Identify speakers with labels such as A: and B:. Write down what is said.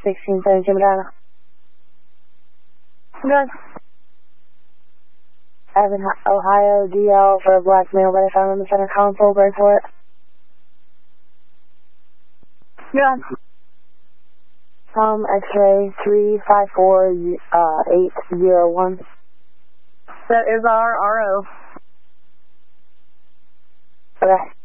A: 1672 Medina. Good. Evan, Ohio, DL for a black male that I found in the center console, break for it. Good. X-ray 354801.
B: That is our RO.
A: Okay.